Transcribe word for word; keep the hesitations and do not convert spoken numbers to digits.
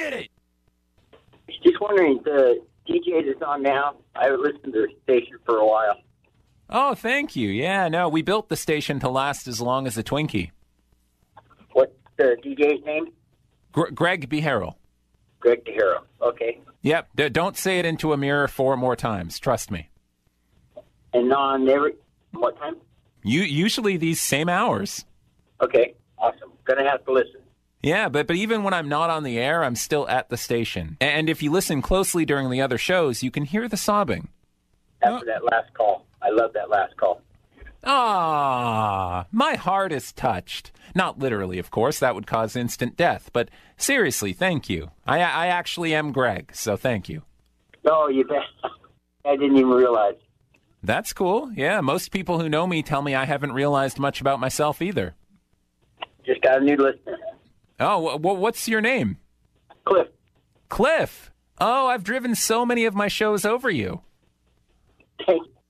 get it. Just wondering, the D J that's on now, I haven't listened to the station for a while. Oh, thank you. Yeah, no, we built the station to last as long as a Twinkie. What's the D J's name? Gr- Greg Beharrell. Greg DeHero. Okay. Yep, d- don't say it into a mirror four more times. Trust me. And on every, what time? You Usually these same hours. Okay, awesome. Gonna have to listen. Yeah, but, but even when I'm not on the air, I'm still at the station. And if you listen closely during the other shows, you can hear the sobbing. After that last call. I love that last call. Ah, my heart is touched. Not literally, of course. That would cause instant death. But seriously, thank you. I, I actually am Greg, so thank you. No, you bet. I didn't even realize. That's cool. Yeah, most people who know me tell me I haven't realized much about myself either. Just got a new listener. Oh, w- what's your name? Cliff. Cliff. Oh, I've driven so many of my shows over you. Thank